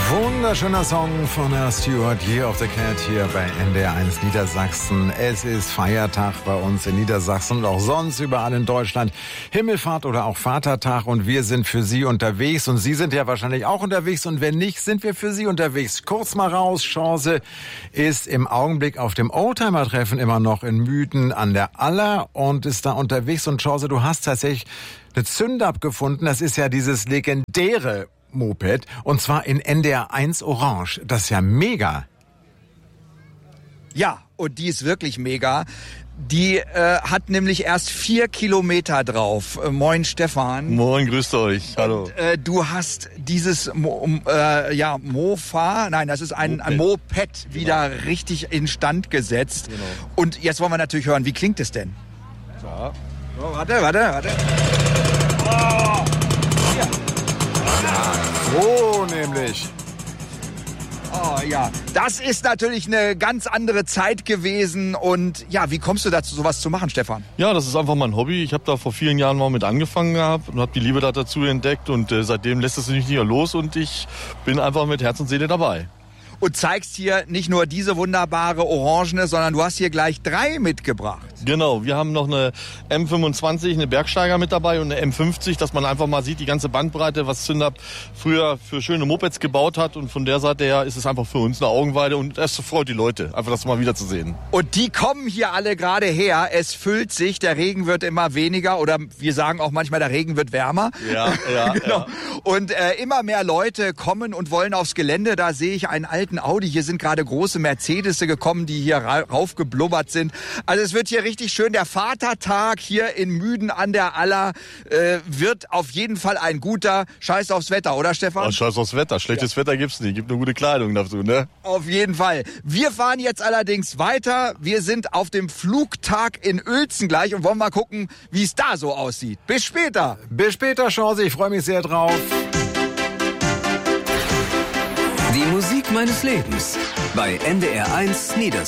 Wunderschöner Song von Herr Stewart, Year of the Cat hier bei NDR1 Niedersachsen. Es ist Feiertag bei uns in Niedersachsen und auch sonst überall in Deutschland. Himmelfahrt oder auch Vatertag und wir sind für Sie unterwegs und Sie sind ja wahrscheinlich auch unterwegs und wenn nicht, sind wir für Sie unterwegs. Kurz mal raus, Chance ist im Augenblick auf dem Oldtimer-Treffen immer noch in Müden an der Aller und ist da unterwegs und Chance, du hast tatsächlich eine Zündab gefunden. Das ist ja dieses legendäre Moped und zwar in NDR1 Orange. Das ist ja mega. Ja, und die ist wirklich mega. Die hat nämlich erst 4 Kilometer drauf. Moin Stefan. Moin, grüßt euch. Hallo. Und, du hast dieses Mofa, nein, das ist ein Moped wieder richtig instand gesetzt. Genau. Und jetzt wollen wir natürlich hören, wie klingt es denn? Ja. Oh, warte. Oh, hier. So nämlich. Oh ja, das ist natürlich eine ganz andere Zeit gewesen. Und ja, wie kommst du dazu, sowas zu machen, Stefan? Ja, das ist einfach mein Hobby. Ich habe da vor vielen Jahren mal mit angefangen gehabt und habe die Liebe dazu entdeckt. Und seitdem lässt es mich nicht mehr los und ich bin einfach mit Herz und Seele dabei. Und zeigst hier nicht nur diese wunderbare Orangene, sondern du hast hier gleich 3 mitgebracht. Genau, wir haben noch eine M25, eine Bergsteiger mit dabei und eine M50, dass man einfach mal sieht, die ganze Bandbreite, was Zündab früher für schöne Mopeds gebaut hat. Und von der Seite her ist es einfach für uns eine Augenweide und es freut die Leute, einfach das mal wieder zu sehen. Und die kommen hier alle gerade her. Es füllt sich, der Regen wird immer weniger oder wir sagen auch manchmal, der Regen wird wärmer. Ja. Genau. Ja. Und immer mehr Leute kommen und wollen aufs Gelände. Da sehe ich einen alten Audi. Hier sind gerade große Mercedes gekommen, die hier raufgeblubbert sind. Also es wird hier richtig schön. Der Vatertag hier in Müden an der Aller wird auf jeden Fall ein guter. Scheiß aufs Wetter, oder Stefan? Oh, scheiß aufs Wetter. Schlechtes Wetter gibt's nicht. Gibt nur gute Kleidung dazu, ne? Auf jeden Fall. Wir fahren jetzt allerdings weiter. Wir sind auf dem Flugtag in Uelzen gleich und wollen mal gucken, wie es da so aussieht. Bis später. Bis später, Chance. Ich freue mich sehr drauf. Die Musik meines Lebens bei NDR1 Niedersachsen.